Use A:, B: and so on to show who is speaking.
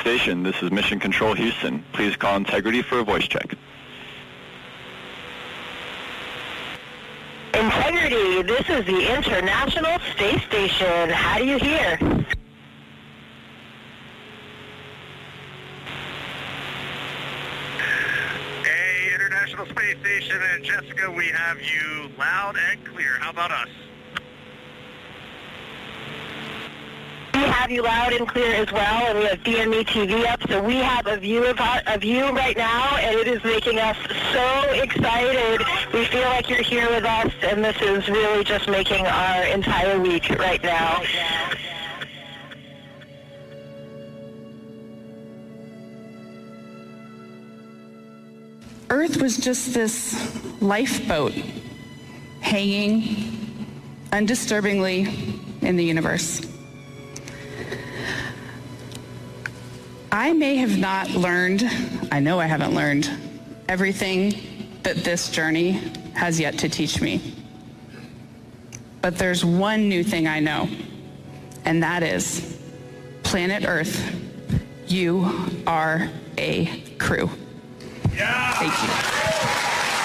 A: Station, this is Mission Control Houston. Please call Integrity for a voice check.
B: Integrity, this is the International Space Station. How do you hear?
C: Hey, International Space Station and Jessica, we have you loud and clear. How about us?
B: We have you loud and clear as well, and we have DME TV up, so we have a view of you right now, and it is making us so excited. We feel like you're here with us, and this is really just making our entire week right now.
D: Earth was just this lifeboat hanging undisturbingly in the universe. I may have not learned, I know I haven't learned, everything that this journey has yet to teach me. But there's one new thing I know, and that is, planet Earth, you are a crew.
C: Yeah!
D: Thank you.